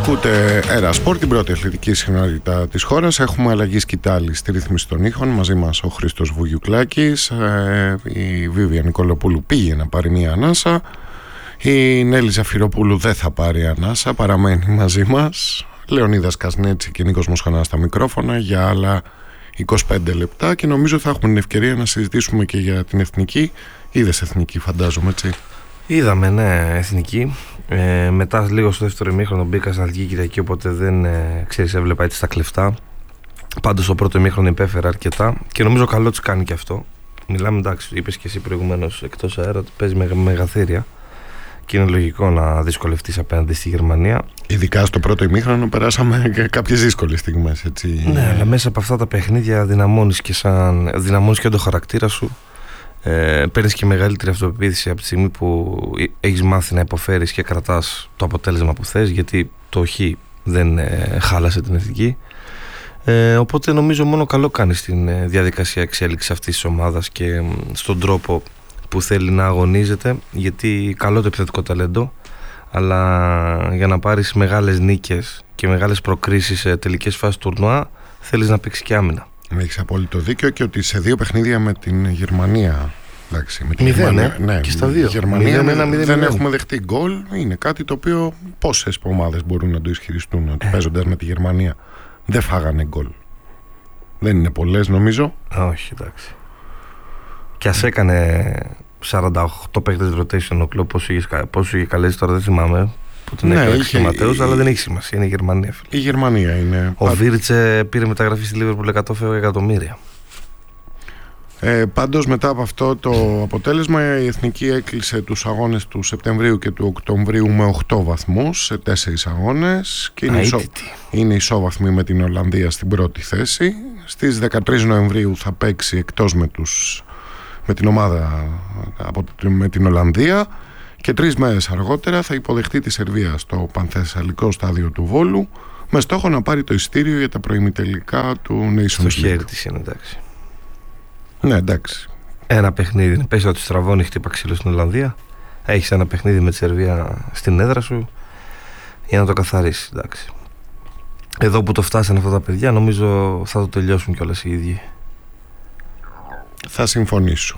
Ακούτε Έρα Σπορ, την πρώτη αθλητική συχνότητα της χώρας. Έχουμε αλλαγή σκητάλη στη ρύθμιση των ήχων. Μαζί μας ο Χρήστος Βουγιουκλάκης. Η Βίβια Νικολοπούλου πήγε να πάρει μία ανάσα. Η Νέλη Ζαφυροπούλου δεν θα πάρει ανάσα, παραμένει μαζί μας. Λεωνίδας Κασνέτσι και Νίκος Μοσχανάς στα μικρόφωνα για άλλα 25 λεπτά. Και νομίζω θα έχουμε την ευκαιρία να συζητήσουμε και για την εθνική. Είδες εθνική, φαντάζομαι, έτσι? Είδαμε, ναι, εθνική. Μετά λίγο στο δεύτερο ημίχρονο μπήκα στην Αθλητική Κυριακή, οπότε δεν έβλεπα έτσι στα κλεφτά. Πάντως το πρώτο ημίχρονο υπέφερα αρκετά και νομίζω καλό της κάνει και αυτό. Μιλάμε, εντάξει, είπες και εσύ προηγουμένως εκτός αέρα ότι παίζει με μεγαθύρια και είναι λογικό να δυσκολευτείς απέναντι στη Γερμανία. Ειδικά στο πρώτο ημίχρονο περάσαμε και κάποιες δύσκολες στιγμές, έτσι. Ναι, αλλά μέσα από αυτά τα παιχνίδια δυναμώνεις και το χαρακτήρα σου. Παίρνεις και μεγαλύτερη αυτοπεποίθηση από τη στιγμή που έχεις μάθει να υποφέρεις και κρατάς το αποτέλεσμα που θες, γιατί το χ δεν χάλασε την εθνική. Οπότε νομίζω μόνο καλό κάνει στην διαδικασία εξέλιξης αυτής της ομάδας και στον τρόπο που θέλει να αγωνίζεται, γιατί καλό το επιθετικό ταλέντο, αλλά για να πάρεις μεγάλες νίκες και μεγάλες προκρίσεις σε τελικές φάσεις τουρνουά θέλεις να παίξεις και άμυνα. Έχεις απόλυτο δίκιο και ότι σε δύο παιχνίδια με την Γερμανία, εντάξει, με την 0, Γερμανία, ναι, και στα δύο. Γερμανία 0, δεν έχουμε δεχτεί γκολ. Είναι κάτι το οποίο πόσες ομάδες μπορούν να το ισχυριστούν, ότι παίζοντας με τη Γερμανία δεν φάγανε γκολ? Δεν είναι πολλές, νομίζω. Όχι, εντάξει. Και ας έκανε 48 παίκτες rotation ο κλόπ, πόσο είχε καλέσει τώρα δεν θυμάμαι. Που την έχει ο Ματέους, αλλά δεν έχει σημασία. Είναι η Γερμανία, φίλε. Η Γερμανία είναι. Ο Βίρτσε πήρε μεταγραφή στη Λίβερπουλ 100 εκατομμύρια. Πάντως μετά από αυτό το αποτέλεσμα η Εθνική έκλεισε τους αγώνες του Σεπτεμβρίου και του Οκτωβρίου με 8 βαθμούς σε 4 αγώνες και είναι ισόβαθμη με την Ολλανδία στην πρώτη θέση. Στις 13 Νοεμβρίου θα παίξει εκτός με την ομάδα με την Ολλανδία και 3 μέρες αργότερα θα υποδεχτεί τη Σερβία στο Πανθεσσαλικό στάδιο του Βόλου με στόχο να πάρει το ειστήριο για τα προημιτελικά του Nations League. Στο χέρι της είναι, εντάξει. Ναι, εντάξει. Ένα παιχνίδι. Πες ότι στραβώνει, χτύπα ξύλο στην Ολλανδία. Έχεις ένα παιχνίδι με τη Σερβία στην έδρα σου για να το καθαρίσεις, εντάξει. Εδώ που το φτάσανε αυτά τα παιδιά, νομίζω θα το τελειώσουν κιόλας οι ίδιοι. Θα συμφωνήσω.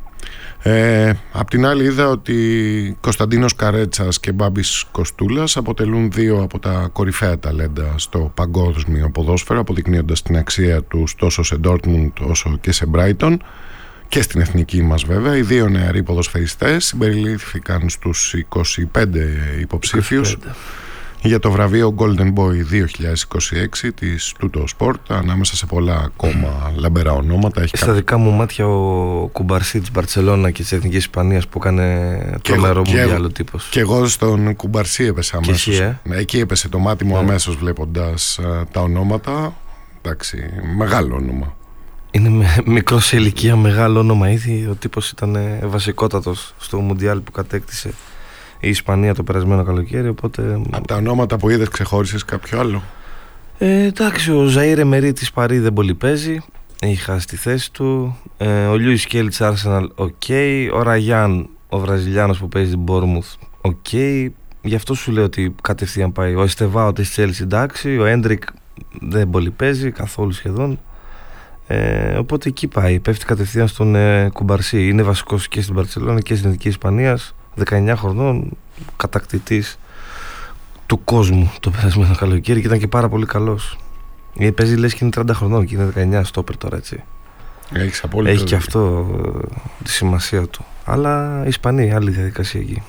Απ' την άλλη είδα ότι Κωνσταντίνος Καρέτσας και Μπάμπης Κοστούλας αποτελούν δύο από τα κορυφαία ταλέντα στο παγκόσμιο ποδόσφαιρο, αποδεικνύοντας την αξία τους τόσο σε Ντόρτμουντ όσο και σε Μπράιτον και στην εθνική μας βέβαια. Οι δύο νεαροί ποδοσφαιριστές συμπεριλήφθηκαν στους 25 υποψήφιους για το βραβείο Golden Boy 2026 της Τούτο Sport, ανάμεσα σε πολλά ακόμα λαμπερά ονόματα. Στα δικά μου μάτια ο Κουμπαρσί της Μπαρτσελώνα και της Εθνικής Ισπανίας που έκανε τρομερό μουντιάλ ο τύπος. Και εγώ στον Κουμπαρσί έπεσα αμέσως. Εκεί έπεσε το μάτι μου αμέσως βλέποντας τα ονόματα. Εντάξει, μεγάλο όνομα. Είναι μικρό σε ηλικία, μεγάλο όνομα ήδη. Ο τύπος ήταν βασικότατος στο μουντιάλ που κατέκτησε η Ισπανία το περασμένο καλοκαίρι, οπότε... Από τα ονόματα που είδες ξεχώρισες κάποιο άλλο? Εντάξει, ο Ζαΐρ Εμερί της Παρί δεν πολύ παίζει, έχει χάσει τη θέση του. Ο Λιούις Κέλλη της Arsenal, οκ. Ο Ραγιάν, ο Βραζιλιάνος που παίζει την Bournemouth, οκ. Γι' αυτό σου λέω ότι κατευθείαν πάει. Ο Εστεβάο της Chelsea, εντάξει. Ο Έντρικ δεν πολύ παίζει, καθόλου σχεδόν. Οπότε εκεί πάει, πέφτει κατευθείαν στον Κουμπαρσί. Είναι βασικός και στην Μπαρτσελόνα και στην Εθνική Ισπανίας. 19 χρονών, κατακτητής του κόσμου το περασμένο καλοκαίρι και ήταν και πάρα πολύ καλός. Παίζει λες και είναι 30 χρονών και είναι 19 στόπερ τώρα, έτσι. Έχει και αυτό τη σημασία του. Αλλά οι Ισπανοί, άλλη διαδικασία εκεί.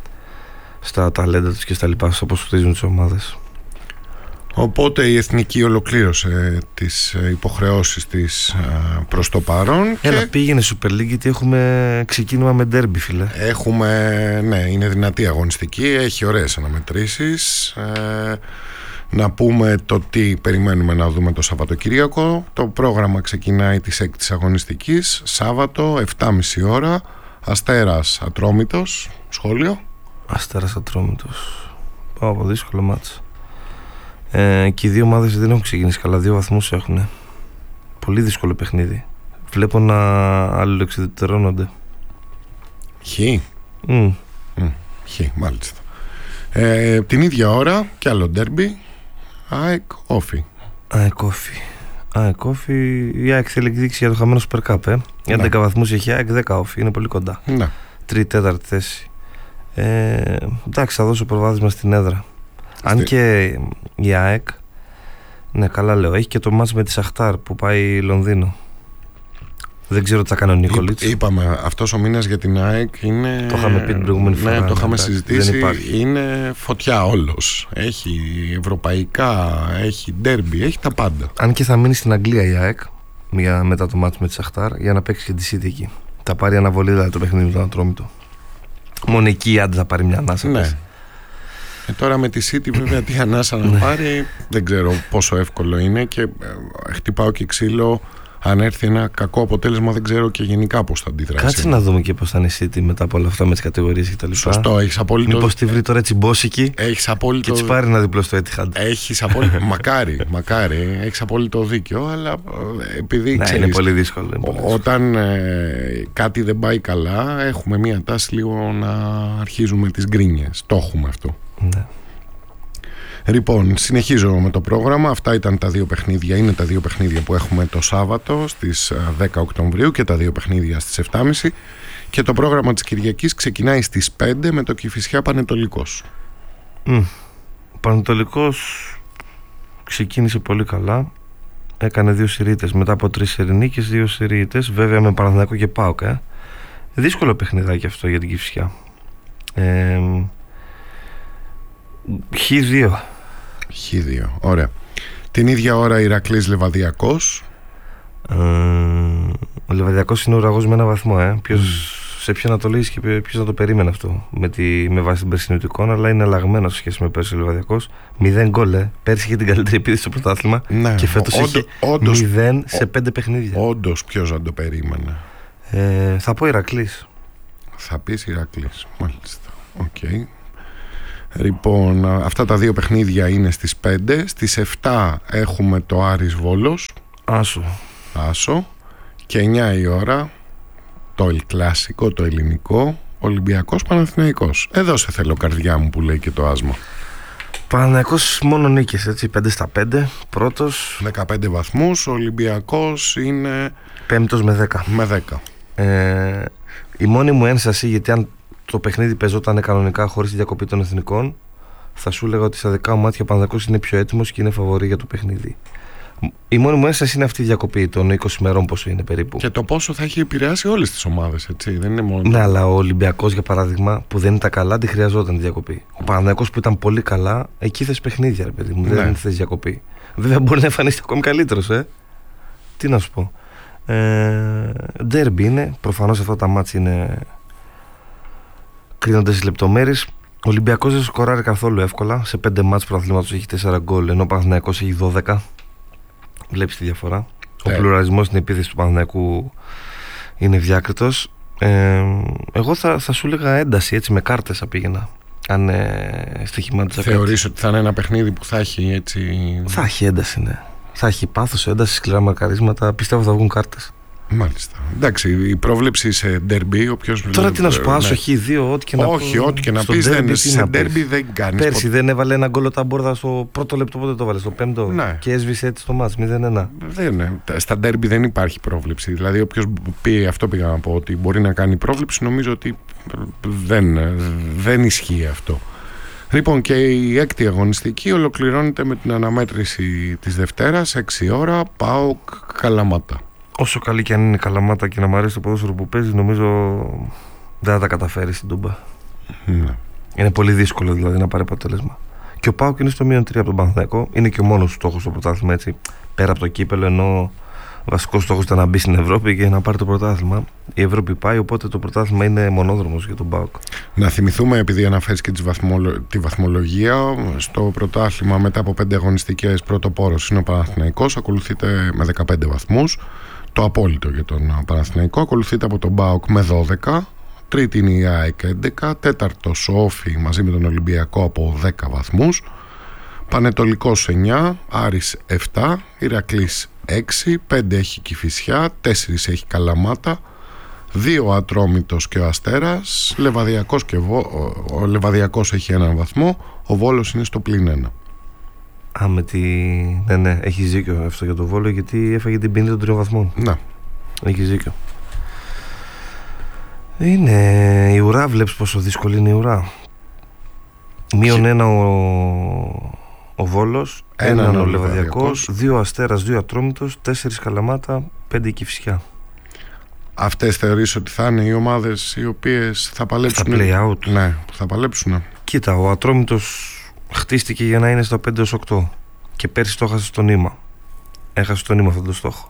Στα ταλέντα τους και στα λοιπά, όπως χτίζουν τις ομάδες. Οπότε η Εθνική ολοκλήρωσε τις υποχρεώσεις της προς το παρόν. Έλα, πήγαινε Super League, γιατί έχουμε ξεκίνημα με ντέρμπι, φίλε. Ναι, είναι δυνατή αγωνιστική, έχει ωραίες αναμετρήσεις. Να πούμε το τι περιμένουμε να δούμε το Σαββατοκύριακο. Το πρόγραμμα ξεκινάει της 6ης αγωνιστικής, Σάββατο, 7.30 ώρα. Αστέρας Ατρόμητος, σχόλιο. Αστέρας Ατρόμητος. Πάω από δύσκολο μάτς. Και οι δύο ομάδες δεν έχουν ξεκινήσει καλά, 2 βαθμούς έχουν. Πολύ δύσκολο παιχνίδι. Βλέπω να αλληλοεξιδετερώνονται. Χ, μάλιστα. Την ίδια ώρα και άλλο ντέρμπι, ΑΕΚ Όφι. ΑΕΚ Όφι. Η ΑΕΚ θέλει εκδίκηση για το χαμένο Super Cup. 11 βαθμούς έχει ΑΕΚ, 10 Όφι. Είναι πολύ κοντά. Ναι. 3η-4η θέση. Εντάξει, θα δώσω προβάδισμα στην έδρα. Αν και η ΑΕΚ, ναι, καλά λέω, έχει και το μάτς με τη Σαχτάρ που πάει Λονδίνο. Δεν ξέρω τι θα κάνει ο Νίκολιτς. Είπαμε, αυτός ο μήνας για την ΑΕΚ είναι. Το είχαμε πει την προηγούμενη φορά. Ναι, το είχαμε συζητήσει. Είναι φωτιά όλος. Έχει ευρωπαϊκά, έχει ντέρμπι, έχει τα πάντα. Αν και θα μείνει στην Αγγλία η ΑΕΚ μετά το μάτς με τη Σαχτάρ για να παίξει και τη City εκεί. Θα πάρει αναβολή δηλαδή το παιχνίδι με τον Ατρόμητο. Μόνο εκεί η Άντε θα πάρει μια ανάσα. Ναι. Τώρα με τη City βέβαια τι ανάσα να πάρει δεν ξέρω πόσο εύκολο είναι και χτυπάω και ξύλο. Αν έρθει ένα κακό αποτέλεσμα, δεν ξέρω και γενικά πώς θα αντιδράσει. Κάτσε να δούμε και πώς θα είναι η City μετά από όλα αυτά με τις κατηγορίες κτλ. Σωστό, έχεις απόλυτο. Μήπως τη βρει τώρα τσιμπόσικη έχεις απόλυτο. Και της πάρει ένα διπλό στο Etihad. Έχεις απόλυτο. μακάρι. Έχεις απόλυτο δίκιο, αλλά επειδή ξέρεις, είναι πολύ δύσκολο. Όταν κάτι δεν πάει καλά, έχουμε μία τάση λίγο να αρχίζουμε τις γκρίνιες. Το έχουμε αυτό. Ναι. Λοιπόν, συνεχίζω με το πρόγραμμα. Αυτά ήταν τα δύο παιχνίδια. Είναι τα δύο παιχνίδια που έχουμε το Σάββατο στις 10 Οκτωβρίου και τα δύο παιχνίδια στις 7.30. Και το πρόγραμμα της Κυριακής ξεκινάει στις 5 με το Κηφισιά Πανετολικός. Ο Πανετολικός ξεκίνησε πολύ καλά. Έκανε 2 σερίτες μετά από 3 σερινίκες, 2 σερίτες. Βέβαια με Παναθηναϊκό και ΠΑΟΚ. Δύσκολο παιχνιδάκι αυτό για την Κηφισιά. Χ2. Χ2, ωραία. Την ίδια ώρα Ηρακλής Λεβαδιακός. Ο Λεβαδιακός είναι ουραγός με 1 βαθμό. Σε ποιον να το λύσει και ποιος να το περίμενε αυτό με βάση την περσινή του εικόνα, αλλά είναι αλλαγμένο σε σχέση με πέρσι ο Λεβαδιακός. 0 γκολ. Πέρσι είχε την καλύτερη επίδυση στο πρωτάθλημα και φέτος έχει 0 σε 5 παιχνίδια. Όντως, ποιος να το περίμενε. Θα πω Ηρακλής. Θα πεις Ηρακλής, μάλιστα. Οκ. Λοιπόν, αυτά τα δύο παιχνίδια είναι στις 5. Στις 7 έχουμε το Άρης Βόλος. Άσο. Και 9 η ώρα το Ελκλάσικο, το ελληνικό, Ολυμπιακός Παναθηναϊκός. Εδώ σε θέλω καρδιά μου που λέει και το άσμα. Παναθηναϊκός μόνο νίκες, έτσι, 5 στα 5. Πρώτος 15 βαθμούς, ο Ολυμπιακός είναι 5ος με 10. Με 10. Η μόνη μου ένσταση, γιατί αν το παιχνίδι παίζονταν κανονικά χωρίς τη διακοπή των εθνικών, θα σου έλεγα ότι στα δικά μου μάτια ο Παναθηναϊκός είναι πιο έτοιμος και είναι φαβορί για το παιχνίδι. Η μόνη μου ένσταση είναι αυτή η διακοπή των 20 ημερών, πόσο είναι περίπου. Και το πόσο θα έχει επηρεάσει όλες τις ομάδες, έτσι. Δεν είναι μόνο. Ναι, αλλά ο Ολυμπιακός, για παράδειγμα, που δεν ήταν καλά, τη χρειαζόταν τη διακοπή. Ο Παναθηναϊκός που ήταν πολύ καλά, εκεί θες παιχνίδια, ρε παιδί μου. Ναι. Δεν θες διακοπή. Βέβαια, μπορεί να εμφανίσει ακόμη καλύτερος, Τι να σου πω. Ντέρμπι είναι. Προφανώς αυτά τα μάτς είναι. Κρίνονται στις λεπτομέρειες. Ο Ολυμπιακός δεν σκοράρει καθόλου εύκολα. Σε 5 μάτς πρωταθλήματος έχει 4 γκολ, ενώ ο Παναθηναϊκός έχει 12. Βλέπεις τη διαφορά. Ο πλουραλισμός στην επίθεση του Παναθηναϊκού είναι διάκριτος. Εγώ θα σου έλεγα ένταση, έτσι, με κάρτες θα πήγαινα. Αν στοιχημάτιζα. Θεωρείς ότι θα είναι ένα παιχνίδι που θα έχει έτσι. Θα έχει ένταση, ναι. Θα έχει πάθος, ένταση, σκληρά μαρκαρίσματα. Πιστεύω θα βγουν κάρτες. Μάλιστα. Εντάξει, η πρόβλεψη σε ντέρμπι. Τώρα τι να σου πω, άσο Χ2, ό,τι και να πει. Όχι, ό,τι και να πει. Σε ντέρμπι δεν κάνει. Πέρσι δεν έβαλε ένα γκολ ο Ταμπόρδα στο πρώτο λεπτό, πότε το έβαλε, στο 5ο. Ναι. Και έσβησε έτσι το μάτς 0-1. Στα ντέρμπι δεν υπάρχει πρόβλεψη. Δηλαδή, όποιος πει, αυτό πήγα να πω, ότι μπορεί να κάνει πρόβλεψη, νομίζω ότι δεν ισχύει αυτό. Λοιπόν, και η έκτη αγωνιστική ολοκληρώνεται με την αναμέτρηση της Δευτέρας, 6 ώρα, ΠΑΟΚ Καλαμάτα. Όσο καλή και αν είναι η Καλαμάτα και να μου αρέσει το ποδόσφαιρο που παίζει, νομίζω δεν θα τα καταφέρει στην Τούμπα. Ναι. Είναι πολύ δύσκολο δηλαδή να πάρει αποτέλεσμα. Και ο ΠΑΟΚ είναι στο -3 από τον Παναθηναϊκό. Είναι και ο μόνος στόχος στο πρωτάθλημα, έτσι, πέρα από το κύπελο, ενώ ο βασικός στόχος ήταν να μπει στην Ευρώπη και να πάρει το πρωτάθλημα. Η Ευρώπη πάει, οπότε το πρωτάθλημα είναι μονόδρομος για τον ΠΑΟΚ. Να θυμηθούμε, επειδή αναφέρεις και τη βαθμολογία, στο πρωτάθλημα μετά από 5 αγωνιστικές πρωτοπόρος είναι ο Παναθηναϊκός, ακολουθείται με 15 βαθμούς. Το απόλυτο για τον Παναθηναϊκό. Ακολουθείται από τον ΠΑΟΚ με 12. Τρίτη είναι η ΑΕΚ 11. Τέταρτος ο Όφι μαζί με τον Ολυμπιακό από 10 βαθμούς. Πανετολικός 9. Άρης 7. Ηρακλής 6. 5 έχει Κηφισιά. 4 έχει Καλαμάτα. 2 Ατρόμητος και ο Αστέρας, Λεβαδιακός και ο Λεβαδιακός έχει 1 βαθμό, ο Βόλος είναι στο +1. Ναι, έχεις δίκιο αυτό για το Βόλο, γιατί έφαγε την ποινή των 3 βαθμών. Να. Έχεις δίκιο. Είναι η ουρά, βλέπεις πόσο δύσκολη είναι η ουρά. -1 ο Βόλος, 1 ο Λεβαδιακός, 2 Αστέρας, 2 Ατρόμητος, 4 Καλαμάτα, 5 Κηφισιά. Αυτές θεωρείς ότι θα είναι οι ομάδες οι οποίες θα παλέψουν? Στα play-out. Ναι, θα παλέψουν. Κοίτα, ο Ατρόμητος χτίστηκε για να είναι στο 5-8 και πέρσι το έχασε στο νήμα. Έχασε στο νήμα αυτόν τον στόχο.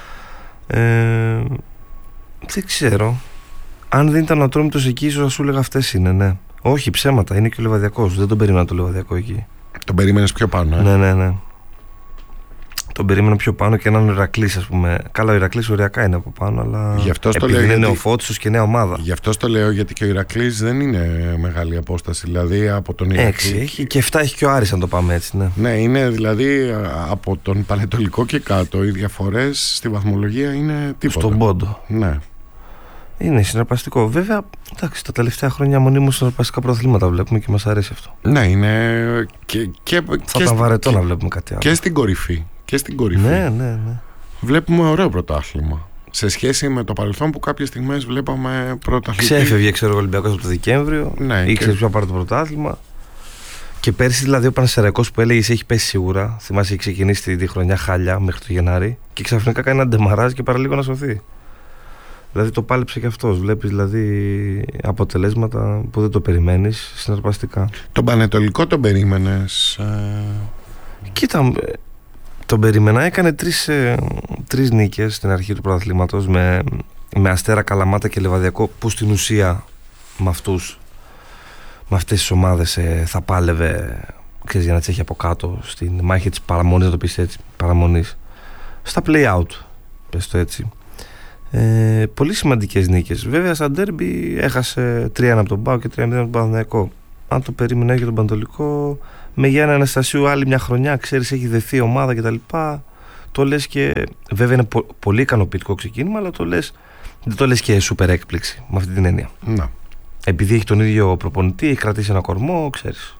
Δεν ξέρω. Αν δεν ήταν ο Ατρόμητος εκεί, ίσως θα σου έλεγα αυτές είναι, ναι. Όχι, ψέματα, είναι και ο Λεβαδιακός. Δεν τον περίμενα το Λεβαδιακό εκεί. Τον περίμενες πιο πάνω, Ναι. Τον περίμενα πιο πάνω και έναν Ηρακλής, ας πούμε. Καλά, ο Ηρακλής οριακά είναι από πάνω, αλλά επειδή είναι νεοφώτισος και νέα ομάδα. Γι' αυτό το λέω, γιατί και ο Ηρακλής δεν είναι μεγάλη απόσταση. Δηλαδή από τον Ηρακλή. 6 έχει και 7 έχει και ο Άρης, αν το πάμε έτσι. Ναι, είναι δηλαδή από τον Πανετολικό και κάτω. Οι διαφορές στη βαθμολογία είναι τίποτα. Στον πόντο. Ναι. Είναι συναρπαστικό. Βέβαια, εντάξει, τα τελευταία χρόνια μονίμως συναρπαστικά πρωταθλήματα βλέπουμε και μας αρέσει αυτό. Ναι, είναι. Θα ήταν βαρετό να βλέπουμε κάτι άλλο. Και στην κορυφή. Ναι. Βλέπουμε ωραίο πρωτάθλημα. Σε σχέση με το παρελθόν που κάποιες στιγμές βλέπαμε πρωταθλητή. Ξέφευγε, ξέρω, ο Ολυμπιακός από το Δεκέμβριο. Ναι, ήξερε ποιο θα πάρει το πρωτάθλημα. Και πέρσι δηλαδή ο Πανσεραϊκός που έλεγε έχει πέσει σίγουρα. Θυμάσαι, έχει ξεκινήσει τη χρονιά χάλια μέχρι το Γενάρη. Και ξαφνικά κάνει ένα ντεμαράζ και παραλίγο να σωθεί. Δηλαδή το πάλεψε και αυτός. Βλέπεις δηλαδή αποτελέσματα που δεν το περιμένεις, συναρπαστικά. Τον Πανετολικό τον περίμενες? Κοίτα, τον περίμενα. Έκανε τρεις νίκες στην αρχή του πρωταθλήματος με Αστέρα, Καλαμάτα και Λεβαδιακό, που στην ουσία με αυτές τις ομάδες θα πάλευε, ξέρεις, για να τις έχει από κάτω στην μάχη της παραμονής, να το πεις έτσι, παραμονής. Στα play-out, πες το έτσι. Πολύ σημαντικές νίκες. Βέβαια στα ντέρμπι έχασε 3-1 από τον ΠΑΟΚ και 3-0 από τον Παναθηναϊκό. Αν το περίμενα για τον Πανετολικό, με Γιάννη Αναστασίου άλλη μια χρονιά, ξέρεις, έχει δεθεί ομάδα κτλ. Το λες και βέβαια είναι πολύ ικανοποιητικό ξεκίνημα, αλλά δεν το λες και σούπερ έκπληξη με αυτή την έννοια. Να. Επειδή έχει τον ίδιο προπονητή, έχει κρατήσει ένα κορμό, ξέρεις.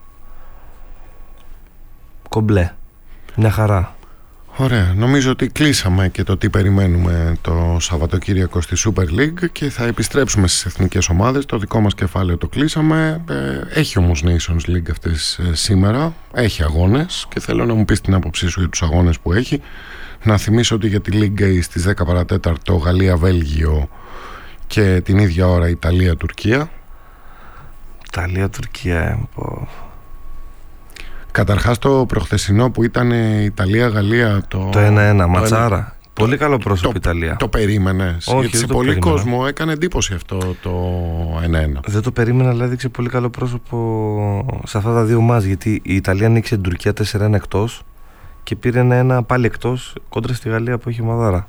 Κομπλέ. Μια χαρά. Ωραία, νομίζω ότι κλείσαμε και το τι περιμένουμε το Σαββατοκύριακο στη Super League και θα επιστρέψουμε στις εθνικές ομάδες. Το δικό μας κεφάλαιο το κλείσαμε. Έχει όμως Nations League αυτές σήμερα. Έχει αγώνες και θέλω να μου πεις την άποψή σου για τους αγώνες που έχει. Να θυμίσω ότι για τη League A στις 10 παρατέταρτο Γαλλία-Βέλγιο και την ίδια ώρα Ιταλία-Τουρκία. Ιταλία-Τουρκία, Καταρχάς το προχθεσινό που ήταν Ιταλία-Γαλλία το 1-1, ματσάρα. Πολύ καλό πρόσωπο Ιταλία. Το περίμενες? Όχι, γιατί σε πολύ κόσμο έκανε εντύπωση αυτό το 1-1. Δεν το περίμενα, αλλά έδειξε πολύ καλό πρόσωπο σε αυτά τα δύο μάτς. Γιατί η Ιταλία ανοίξε την Τουρκία 4-1 εκτός και πήρε 1-1 πάλι εκτός κόντρα στη Γαλλία που έχει μαδάρα.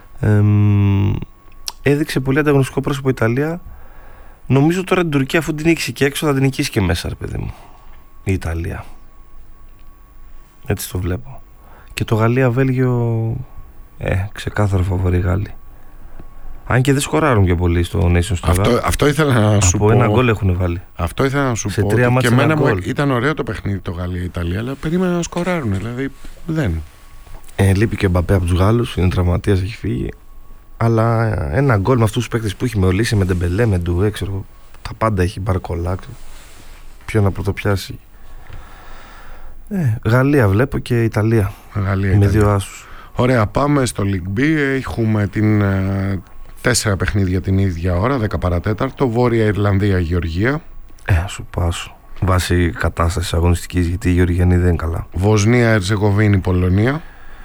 Έδειξε πολύ ανταγωνιστικό πρόσωπο η Ιταλία. Νομίζω τώρα την Τουρκία, αφού την νίκησε και έξω, θα την νικήσει και μέσα, ρε παιδί μου, η Ιταλία. Έτσι το βλέπω. Και το Γαλλία-Βέλγιο, ξεκάθαρο φαβορί Γάλλοι. Αν και δεν σκοράρουν και πολύ στο Nations League. Αυτό ήθελα να σου πω. Από ένα γκολ έχουν βάλει. Αυτό ήθελα να σου πω. Και εμένα ήταν ωραίο το παιχνίδι το Γαλλία-Ιταλία, αλλά περίμενα να σκοράρουν. Δηλαδή δεν. Λείπει και ο Μπαπέ από τους Γάλλους, είναι τραυματίας, έχει φύγει. Αλλά ένα γκολ με αυτούς τους παίκτες που έχει, με Ολύση, με Ντεμπελέ, με Ντουέ, ξέρω, τα πάντα έχει, Μπαρκολά. Ποιο να πρωτοπιάσει. Γαλλία βλέπω και Ιταλία. Με 2 άσους. Ωραία, πάμε στο League B. Έχουμε 4 παιχνίδια την ίδια ώρα, 10 παρατέταρτο. Βόρεια Ιρλανδία, Γεωργία. Σου πάσω. Βάσει κατάστασης αγωνιστικής, γιατί οι Γεωργιανοί δεν είναι καλά. Βοσνία, Ερζεγοβίνη, Πολωνία.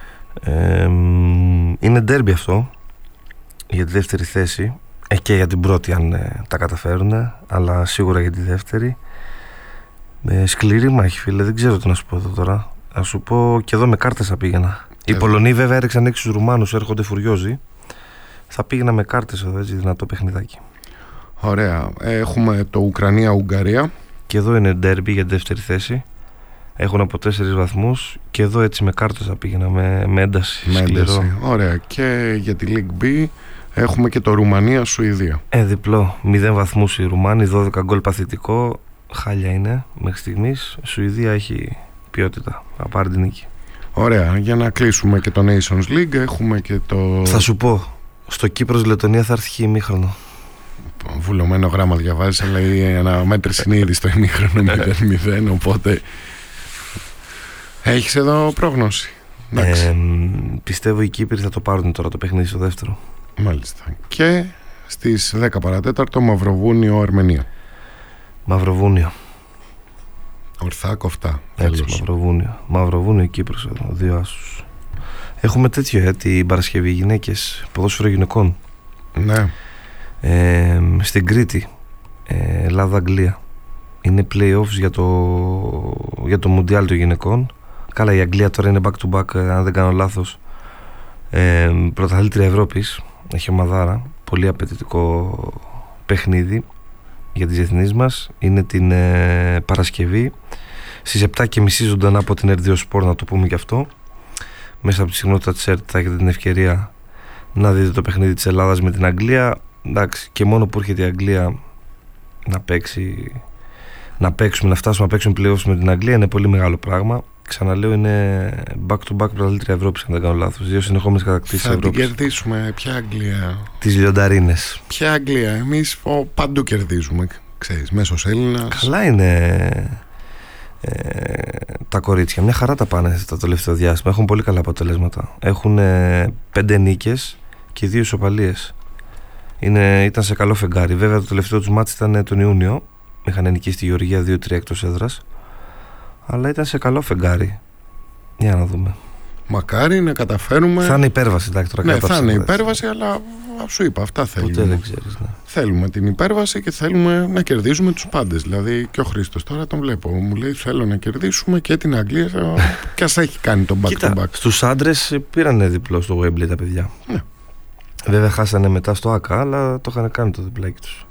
Είναι ντέρμπι αυτό για τη δεύτερη θέση και για την πρώτη, αν τα καταφέρουν, αλλά σίγουρα για τη δεύτερη. Σκληρή μάχη, φίλε, δεν ξέρω τι να σου πω εδώ τώρα. Θα σου πω, και εδώ με κάρτες θα πήγαινα. Οι Πολωνοί βέβαια έριξαν 6 τους Ρουμάνους, έρχονται φουριόζοι. Θα πήγαινα με κάρτες εδώ, έτσι, δυνατό παιχνιδάκι. Ωραία. Έχουμε το Ουκρανία-Ουγγαρία. Και εδώ είναι ντέρμπι για τη δεύτερη θέση. Έχουν από 4 βαθμούς. Και εδώ έτσι με κάρτες θα πήγαινα, με ένταση. Με ένταση. Ωραία. Και για τη League B Έχουμε και το Ρουμανία-Σουηδία. Διπλό. 0 βαθμούς οι Ρουμάνοι, 12 γκολ παθητικό. Χάλια είναι μέχρι στιγμής. Η Σουηδία έχει ποιότητα. Θα πάρει την νίκη. Ωραία. Για να κλείσουμε και το Nations League, έχουμε και το. Θα σου πω. Στο Κύπρος-Λετωνία θα έρθει ημίχρονο. Βουλωμένο γράμμα διαβάζεις, αλλά η αναμέτρηση είναι ήδη στο ημίχρονο 0-0. Οπότε. Έχεις εδώ πρόγνωση? Πιστεύω οι Κύπροι θα το πάρουν τώρα το παιχνίδι στο δεύτερο. Μάλιστα. Και στις 10 παρατέταρτο Μαυροβούνιο-Αρμενία. Μαυροβούνιο. Ορθά κοφτά. Έτσι, Μαυροβούνιο Κύπρος εδώ, 2 άσους. Έχουμε τέτοιο την Παρασκευή, γυναίκες, ποδόσφαιρο γυναικών. Ναι. Στην Κρήτη, Ελλάδα-Αγγλία. Είναι play-offs για το Μουντιάλ των γυναικών. Καλά, η Αγγλία τώρα είναι back-to-back, αν δεν κάνω λάθος, πρωταθλήτρια Ευρώπης. Έχει ομαδάρα, πολύ απαιτητικό παιχνίδι για τις διεθνείς μας. Είναι την Παρασκευή στις 7.30 ζωντανά από την R2 Sport, να το πούμε και αυτό. Μέσα από τη συχνότητα της ΕΡΤ θα έχετε την ευκαιρία να δείτε το παιχνίδι της Ελλάδας με την Αγγλία. Εντάξει, και μόνο που έρχεται η Αγγλία να φτάσουμε να παίξουμε playoffs με την Αγγλία είναι πολύ μεγάλο πράγμα. Ξαναλέω, είναι back-to-back πρωταθλήτρια Ευρώπης, αν δεν κάνω λάθος. 2 συνεχόμενες κατακτήσεις Ευρώπης. Θα την κερδίσουμε. Ποια Αγγλία? Τις λιονταρίνες. Ποια Αγγλία? Εμείς παντού κερδίζουμε. Ξέρεις, μέσος Έλληνας. Καλά είναι τα κορίτσια. Μια χαρά τα πάνε το τελευταίο διάστημα. Έχουν πολύ καλά αποτελέσματα. Έχουν 5 νίκες και 2 ισοπαλίες. Ήταν σε καλό φεγγάρι. Βέβαια το τελευταίο τους μάτς ήταν τον Ιούνιο. Είχαν νικήσει στη Γεωργία 2-3 εκτός έδρας. Αλλά ήταν σε καλό φεγγάρι. Για να δούμε. Μακάρι να καταφέρουμε. Θα είναι υπέρβαση, εντάξει, τώρα. Ναι, θα είναι υπέρβαση, αλλά σου είπα, αυτά θέλουμε. Ποτέ δεν ξέρεις, ναι. Θέλουμε την υπέρβαση και θέλουμε να κερδίζουμε τους πάντες. Δηλαδή και ο Χρήστος τώρα τον βλέπω. Μου λέει: θέλω να κερδίσουμε και την Αγγλία. Και ας έχει κάνει τον back-to-back. Στους άντρες πήρανε διπλό στο Wembley τα παιδιά. Ναι. Βέβαια χάσανε μετά στο ΑΚΑ, αλλά το είχαν κάνει το διπλάκι τους.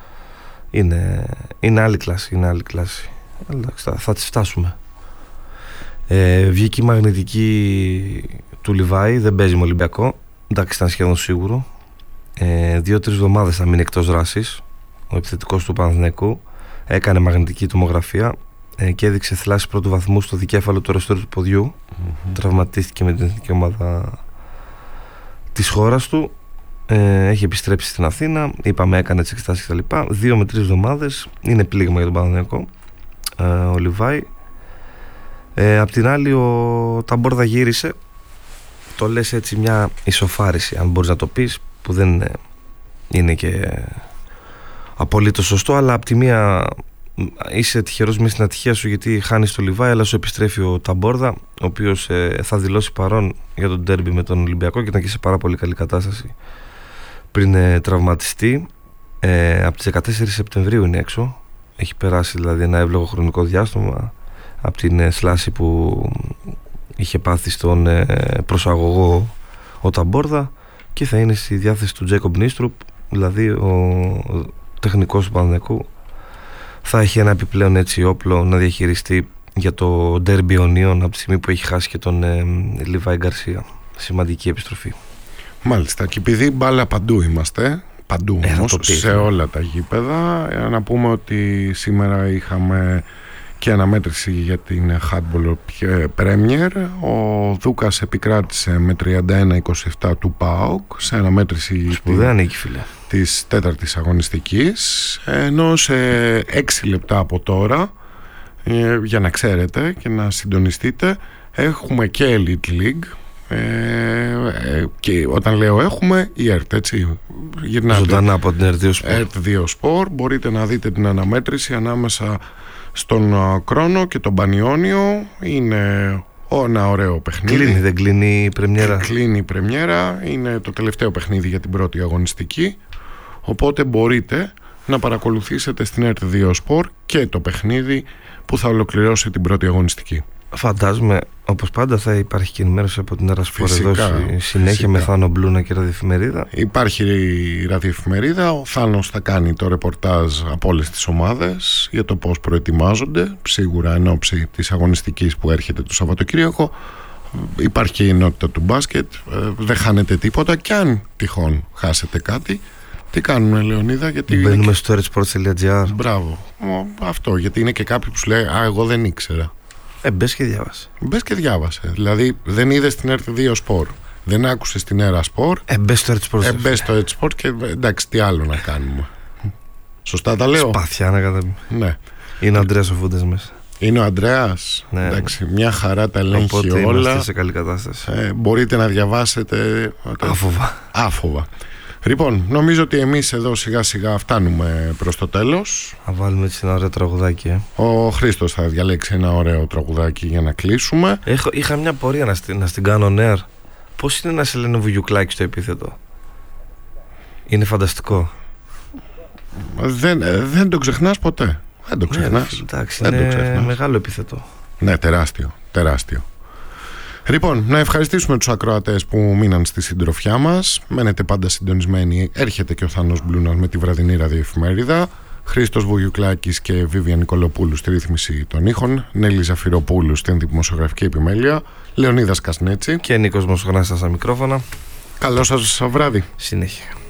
Είναι άλλη κλάση. Εντάξει, θα τις φτάσουμε. Βγήκε η μαγνητική του Λιβάη, δεν παίζει με Ολυμπιακό. Εντάξει, ήταν σχεδόν σίγουρο. 2-3 εβδομάδες θα μείνει εκτός δράσης. Ο επιθετικός του Παναθηναϊκού έκανε μαγνητική τομογραφία και έδειξε θλάση πρώτου βαθμού στο δικέφαλο του αριστερού του ποδιού. Τραυματίστηκε με την εθνική ομάδα της χώρας του. Έχει επιστρέψει στην Αθήνα. Είπαμε, έκανε τις εξετάσεις κτλ. 2 με 3 εβδομάδες. Είναι πλήγμα για τον Παναθηναϊκό ο Λιβάη. Απ' την άλλη ο Ταμπόρδα γύρισε. Το λες έτσι μια ισοφάριση, αν μπορείς να το πεις, που δεν είναι και απολύτως σωστό, αλλά απ' τη μία είσαι τυχερός μέσα στην ατυχία σου γιατί χάνεις το Λιβάη, αλλά σου επιστρέφει ο Ταμπόρδα, ο οποίος θα δηλώσει παρόν για τον ντέρμπι με τον Ολυμπιακό και ήταν και σε πάρα πολύ καλή κατάσταση πριν τραυματιστεί. Από τις 14 Σεπτεμβρίου είναι έξω. Έχει περάσει δηλαδή ένα εύλογο χρονικό διάστημα από την σλάση που είχε πάθει στον προσαγωγό ο Ταμπόρδα και θα είναι στη διάθεση του Τζέικομπ Νίστρουπ, δηλαδή ο τεχνικός του Παναθηναϊκού θα έχει ένα επιπλέον έτσι όπλο να διαχειριστεί για το ντέρμπι Ιωνίων από τη στιγμή που έχει χάσει και τον Λιβάη Γκαρσία. Σημαντική επιστροφή. Μάλιστα, και επειδή μπάλα παντού είμαστε, παντού όμως, σε όλα τα γήπεδα, να πούμε ότι σήμερα είχαμε και αναμέτρηση για την Handball Premier. Ο Δούκας επικράτησε με 31-27 του ΠΑΟΚ σε αναμέτρηση της 4ης αγωνιστικής, ενώ σε 6 λεπτά από τώρα, για να ξέρετε και να συντονιστείτε, έχουμε και Elite League. Και όταν λέω έχουμε, η ΕΡΤ, έτσι, ζωντανά από την R2 Sport. R2 Sport. Μπορείτε να δείτε την αναμέτρηση ανάμεσα στον Κρόνο και τον Πανιόνιο. Είναι ένα ωραίο παιχνίδι. Δεν κλείνει η πρεμιέρα? Κλείνει η πρεμιέρα. Είναι το τελευταίο παιχνίδι για την πρώτη αγωνιστική, οπότε μπορείτε να παρακολουθήσετε στην R2 Sport και το παιχνίδι που θα ολοκληρώσει την πρώτη αγωνιστική. Φαντάζομαι, όπως πάντα, θα υπάρχει και ενημέρωση από την Ερασπορ εδώ συνέχεια με Θάνο Μπλούνα και ραδιοεφημερίδα. Υπάρχει η ραδιοεφημερίδα. Ο Θάνος θα κάνει το ρεπορτάζ από όλες τις ομάδες για το πώς προετοιμάζονται, σίγουρα εν ώψη της αγωνιστικής που έρχεται το Σαββατοκύριακο. Υπάρχει και η ενότητα του μπάσκετ, δεν χάνετε τίποτα. Και αν τυχόν χάσετε κάτι, τι κάνουμε, Λεωνίδα? Γιατί μπαίνουμε στο redsports.gr. Μπράβο, αυτό, γιατί είναι και κάποιοι που σου λέει εγώ δεν ήξερα. Μπες και διάβασε. Μπες και διάβασε. Δηλαδή δεν είδες την RT2 Sport, δεν άκουσες την Era Sport, μπες στο redsports. Μπες στο Sport και εντάξει, τι άλλο να κάνουμε. Σωστά τα λέω? Σπαθιά να καταπεί. Ναι. Είναι ο Αντρέας ο Φούντας μέσα. Είναι ο Ανδρέας. Ναι. Εντάξει, μια χαρά τα ελέγχει οπότε όλα. είμαστε σε καλή κατάσταση. Μπορείτε να διαβάσετε άφοβα. Λοιπόν, νομίζω ότι εμείς εδώ σιγά σιγά φτάνουμε προς το τέλος. Να βάλουμε έτσι ένα ωραίο τραγουδάκι. Ο Χρήστος θα διαλέξει ένα ωραίο τραγουδάκι για να κλείσουμε. Είχα μια πορεία να στην κάνω νεαρ. Πώς είναι να σε λένε Βουγιουκλάκι στο επίθετο? Είναι φανταστικό. Δεν το ξεχνάς ποτέ. Δεν το ξεχνάς. Εντάξει, είναι μεγάλο επίθετο. Ναι, τεράστιο. Λοιπόν, να ευχαριστήσουμε τους ακροατές που μείναν στη συντροφιά μας. Μένετε πάντα συντονισμένοι. Έρχεται και ο Θάνος Μπλούνας με τη βραδινή ραδιοεφημερίδα. Χρήστος Βουγιουκλάκης και Βίβια Νικολοπούλου στη ρύθμιση των ήχων. Νέλη Ζαφυροπούλου στην δημοσιογραφική επιμέλεια. Λεωνίδας Κασνέτσι και Νίκος Μοσογνάστας στα μικρόφωνα. Καλό σας βράδυ. Συνέχεια.